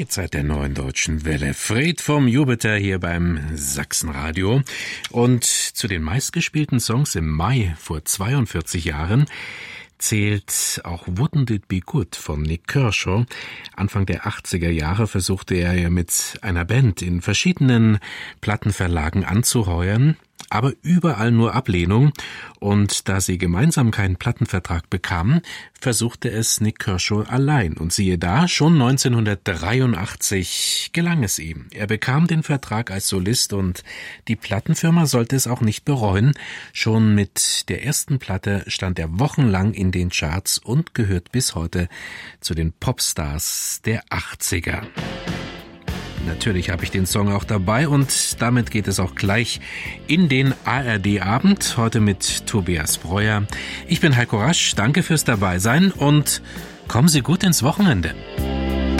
Die Zeit der Neuen Deutschen Welle. Fred vom Jupiter hier beim Sachsenradio. Und zu den meistgespielten Songs im Mai vor 42 Jahren zählt auch Wouldn't It Be Good von Nik Kershaw. Anfang der 80er Jahre versuchte er ja mit einer Band in verschiedenen Plattenverlagen anzuheuern, aber überall nur Ablehnung. Und da sie gemeinsam keinen Plattenvertrag bekamen, versuchte es Nik Kershaw allein. Und siehe da, schon 1983 gelang es ihm. Er bekam den Vertrag als Solist und die Plattenfirma sollte es auch nicht bereuen. Schon mit der ersten Platte stand er wochenlang in den Charts und gehört bis heute zu den Popstars der 80er. Natürlich habe ich den Song auch dabei und damit geht es auch gleich in den ARD-Abend, heute mit Tobias Breuer. Ich bin Heiko Rasch, danke fürs Dabeisein und kommen Sie gut ins Wochenende.